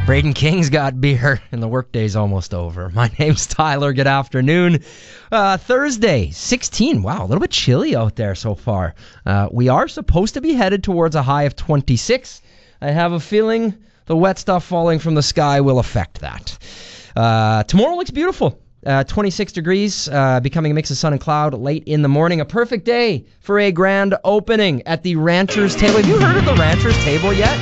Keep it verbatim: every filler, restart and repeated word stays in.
Braden King's got beer, and the workday's almost over. My name's Tyler. Good afternoon. Uh, Thursday, sixteen. Wow, a little bit chilly out there so far. Uh, we are supposed to be headed towards a high of twenty-six. I have a feeling the wet stuff falling from the sky will affect that. Uh, tomorrow looks beautiful. Uh, twenty-six degrees, uh, becoming a mix of sun and cloud late in the morning. A perfect day for a grand opening at the Rancher's Table. Have you heard of the Rancher's Table yet?